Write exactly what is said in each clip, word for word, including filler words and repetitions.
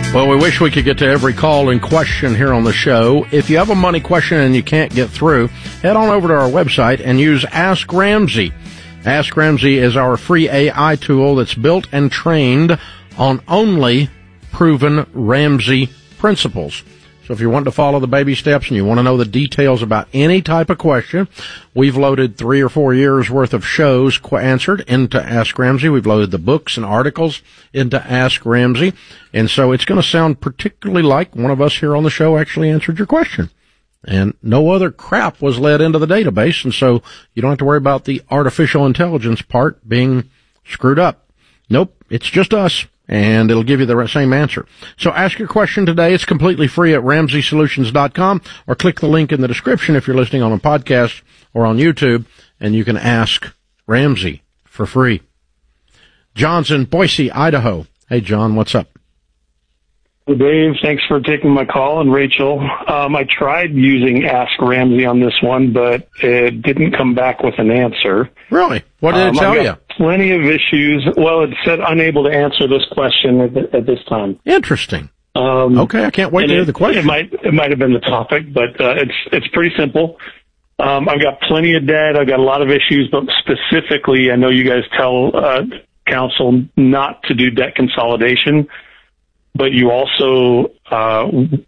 Well, we wish we could get to every call and question here on the show. If you have a money question and you can't get through, head on over to our website and use Ask Ramsey. Ask Ramsey is our free A I tool that's built and trained on only proven Ramsey principles. So if you want to follow the baby steps and you want to know the details about any type of question, we've loaded three or four years worth of shows qu- answered into Ask Ramsey. We've loaded the books and articles into Ask Ramsey. And so it's going to sound particularly like one of us here on the show actually answered your question. And no other crap was led into the database. And so you don't have to worry about the artificial intelligence part being screwed up. Nope. It's just us. And it'll give you the same answer. So ask your question today. It's completely free at ramsey solutions dot com, or click the link in the description if you're listening on a podcast or on YouTube, and you can ask Ramsey for free. John's in Boise, Idaho. Hey, John, what's up? Hey, Dave, thanks for taking my call. And Rachel, um, I tried using Ask Ramsey on this one, but it didn't come back with an answer. Really? What did it um, tell I've you? got plenty of issues. Well, it said unable to answer this question at, the, at this time. Interesting. Um, okay, I can't wait to hear it, the question. It might it might have been the topic, but uh, it's it's pretty simple. Um, I've got plenty of debt. I've got a lot of issues, but specifically, I know you guys tell uh, counsel not to do debt consolidation. But you also uh,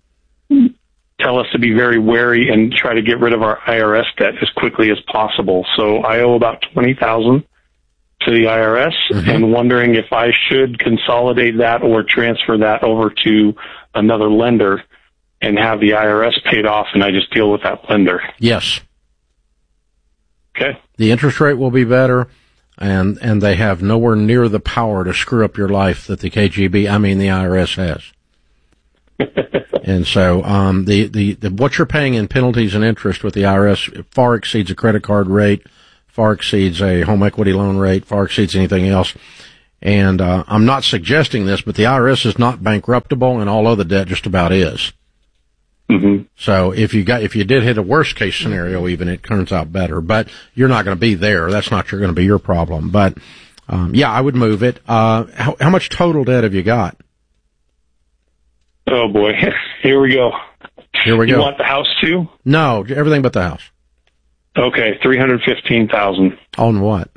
tell us to be very wary and try to get rid of our I R S debt as quickly as possible. So I owe about twenty thousand dollars to the I R S, mm-hmm. and wondering if I should consolidate that or transfer that over to another lender and have the I R S paid off, and I just deal with that lender. Yes. Okay. The interest rate will be better. And, and they have nowhere near the power to screw up your life that the K G B, I mean the I R S has. And so, um, the, the, the, what you're paying in penalties and interest with the I R S far exceeds a credit card rate, far exceeds a home equity loan rate, far exceeds anything else. And, uh, I'm not suggesting this, but the I R S is not bankruptable, and all other debt just about is. Mm-hmm. So if you got, if you did hit a worst case scenario, even it turns out better, but you're not going to be there. That's not going to be your problem. But, um, yeah, I would move it. Uh, how, how much total debt have you got? Oh boy. Here we go. Here we go. You want the house too? No, everything but the house. Okay. three hundred fifteen thousand dollars. On what?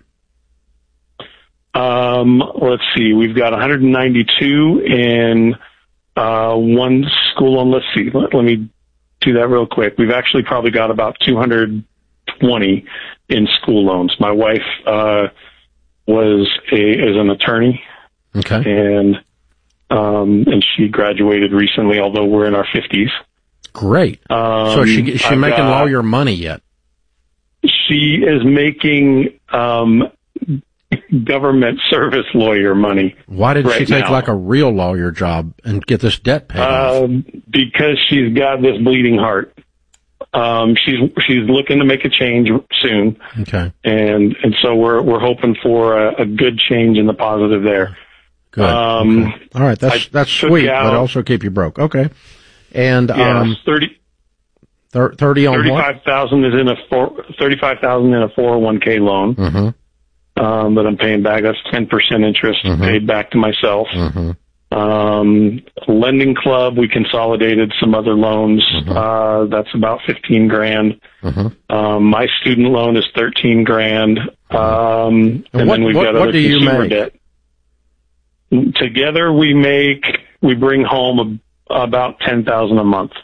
Um, let's see. We've got one hundred ninety-two in, Uh, one school loan. Let's see. Let, let me do that real quick. We've actually probably got about two hundred twenty in school loans. My wife, uh, was a, is an attorney. Okay. And, um, and she graduated recently, although we're in our fifties. Great. Um, so is she, is she I've making got, lawyer money yet? She is making, um, government service lawyer money. Why didn't right she take now. like a real lawyer job and get this debt paid off? Um, because she's got this bleeding heart. Um, she's she's looking to make a change soon. Okay. And and so we're we're hoping for a, a good change in the positive there. Good. Um, okay. All right, that's I that's sweet, out, but also keep you broke. Okay. And yeah, um, thirty. thirty on thirty-five thousand is in a four, thirty-five thousand in a four oh one k loan. Mm-hmm. Um, that I'm paying back. That's ten percent interest mm-hmm. paid back to myself. Mm-hmm. Um, lending club, we consolidated some other loans. Mm-hmm. Uh, that's about fifteen grand. Mm-hmm. Um, my student loan is thirteen grand. Um, and, and what, then we've what, got what other do you consumer make? debt. Together we make, we bring home a, about ten thousand a month.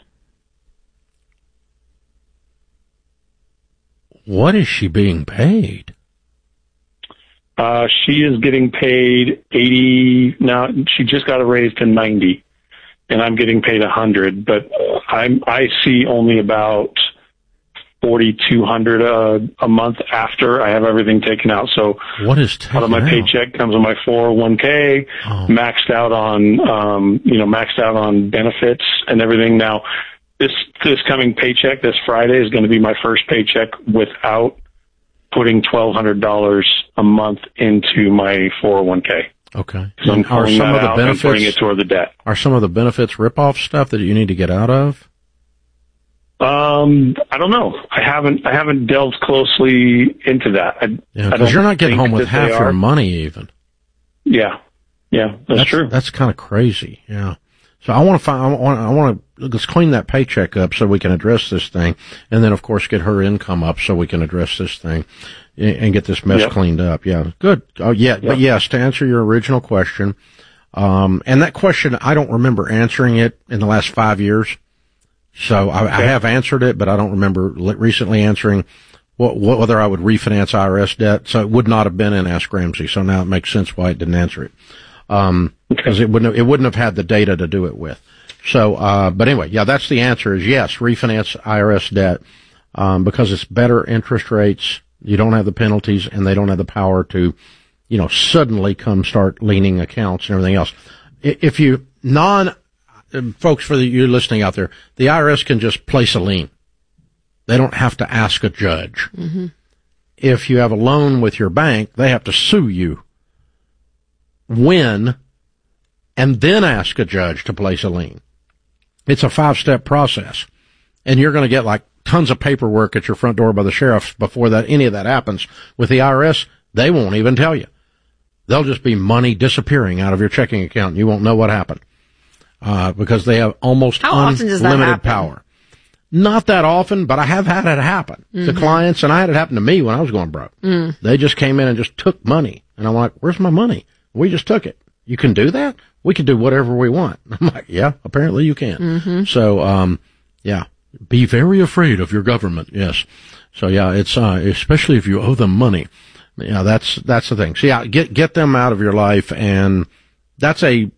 What is she being paid? Uh, she is getting paid eighty now. She just got a raise to ninety, and I'm getting paid a hundred. But I'm I see only about forty two hundred a a month after I have everything taken out. So what is taken out of my out? paycheck comes on my four oh one k, oh. maxed out on um you know maxed out on benefits and everything. Now this this coming paycheck this Friday is going to be my first paycheck without putting twelve hundred dollars a month into my four oh one k. Okay. So I'm are pulling some that of the out benefits, and putting it toward the debt. Are some of the benefits rip-off stuff that you need to get out of? Um, I don't know. I haven't I haven't delved closely into that. I, Yeah, because you're not getting home with half your are. money even. Yeah. Yeah, that's, that's true. That's kind of crazy. Yeah. So I want to find, I want, I want to, let's clean that paycheck up so we can address this thing. And then, of course, get her income up so we can address this thing and get this mess yep. cleaned up. Yeah. Good. Oh, yeah. Yep. But yes, to answer your original question, um, and that question, I don't remember answering it in the last five years. So I, okay. I have answered it, but I don't remember recently answering what, what, whether I would refinance I R S debt. So it would not have been in Ask Ramsey. So now it makes sense why it didn't answer it. Um, because it wouldn't have, it wouldn't have had the data to do it with. So, uh, but anyway, yeah, that's the answer is yes, refinance I R S debt, um, because it's better interest rates. You don't have the penalties and they don't have the power to, you know, suddenly come start leaning accounts and everything else. If you non, folks for the, you listening out there, the I R S can just place a lien. They don't have to ask a judge. Mm-hmm. If you have a loan with your bank, they have to sue you. Win, and then ask a judge to place a lien. It's a five-step process. And you're going to get like tons of paperwork at your front door by the sheriff before that any of that happens. With the I R S, they won't even tell you. They'll just be money disappearing out of your checking account and you won't know what happened. Uh, because they have almost How often does that unlimited happen? power. Not that often, but I have had it happen mm-hmm. to clients, and I had it happen to me when I was going broke. Mm. They just came in and just took money. And I'm like, where's my money? We just took it. You can do that? We can do whatever we want. I'm like, yeah, apparently you can. Mm-hmm. So, um, yeah, be very afraid of your government. Yes. So yeah, it's, uh, especially if you owe them money. Yeah, that's, that's the thing. So yeah, get, get them out of your life. And that's a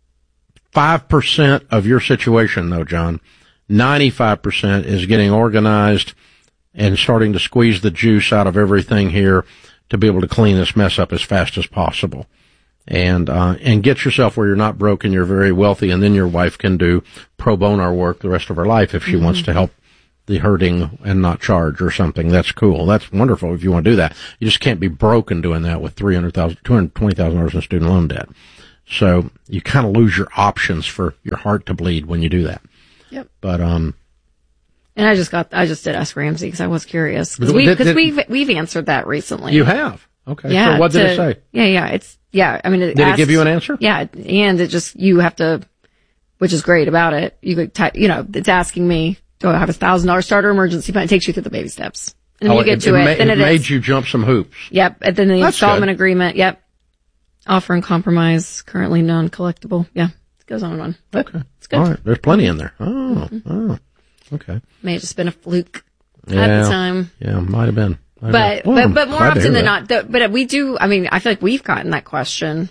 five percent of your situation though, John. ninety-five percent is getting organized and starting to squeeze the juice out of everything here to be able to clean this mess up as fast as possible. And, uh, and get yourself where you're not broke and you're very wealthy, and then your wife can do pro bono work the rest of her life if she mm-hmm. wants to help the hurting and not charge or something. That's cool. That's wonderful if you want to do that. You just can't be broken doing that with three hundred thousand, two hundred twenty thousand dollars in student loan debt. So you kind of lose your options for your heart to bleed when you do that. Yep. But, um, and I just got, I just did Ask Ramsey because I was curious. Because we, because we've, we've answered that recently. You have? Okay. Yeah. So what did to, it say? Yeah, yeah. It's, yeah. I mean, it did asked, it give you an answer? Yeah. And it just, you have to, which is great about it. You could type, you know, it's asking me, do I have a thousand dollar starter emergency fund? It takes you through the baby steps. And then oh, you get it, to it, it. Ma- then it, it made is. you jump some hoops. Yep. And then the That's installment good. agreement. Yep. Offer and compromise, currently non-collectible. Yeah. It goes on and on. But okay. It's good. All right. There's plenty in there. Oh, mm-hmm. oh. Okay. May have just been a fluke yeah, at the time. Yeah, might have been. Might but, have been. Well, but, but more often than that. not, the, but we do, I mean, I feel like we've gotten that question,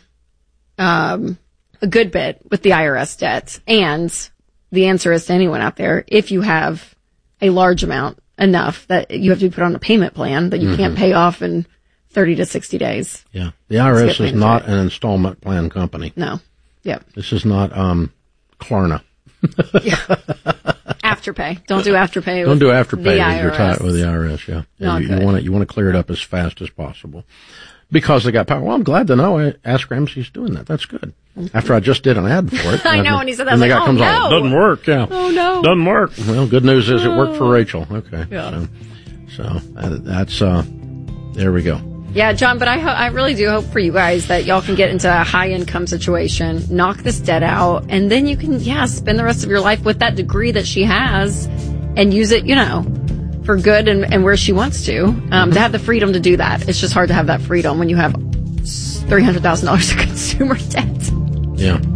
um, a good bit with the I R S debt. And the answer is to anyone out there, if you have a large amount enough that you have to be put on a payment plan that you mm-hmm. can't pay off in thirty to sixty days. Yeah. The I R S is not an installment plan company. No. Yep. This is not, um, Klarna. Yeah. Afterpay. Don't do Afterpay. Don't do Afterpay with your tie with the I R S. Yeah. Not you, good. you want to you want to clear it up as fast as possible because they got power. Well, I'm glad to know Ask Ramsey's doing that. That's good. Mm-hmm. After I just did an ad for it. I know, and he said that. And like, the guy oh, comes no. on. Doesn't work. Yeah. Oh no. Doesn't work. Well, good news is it worked for Rachel. Okay. Yeah. So, so that, that's uh, there we go. Yeah, John, but I ho- I really do hope for you guys that y'all can get into a high income situation, knock this debt out, and then you can, yeah, spend the rest of your life with that degree that she has and use it, you know, for good and, and where she wants to, um, mm-hmm. to have the freedom to do that. It's just hard to have that freedom when you have three hundred thousand dollars of consumer debt. Yeah.